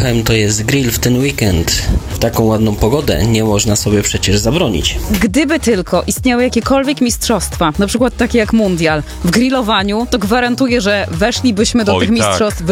słuchałem, to jest grill w ten weekend. W taką ładną pogodę nie można sobie przecież zabronić. Gdyby tylko istniały jakiekolwiek mistrzostwa, na przykład takie jak mundial, w grillowaniu, to gwarantuję, że weszlibyśmy do Oj, tych tak. mistrzostw